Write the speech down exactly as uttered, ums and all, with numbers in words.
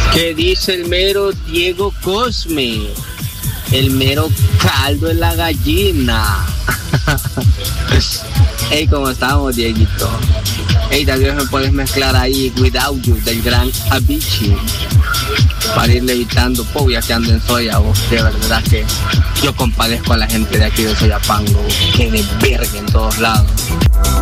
¿Qué dice el mero Diego Cosme? El mero caldo de la gallina. Hey, ¿cómo estamos, Dieguito? Hey, tal vez me puedes mezclar ahí Without You del gran Avicii para irle evitando, po, ya que ando en Soya, vos. De verdad que yo compadezco a la gente de aquí de Soyapango, que de verga en todos lados.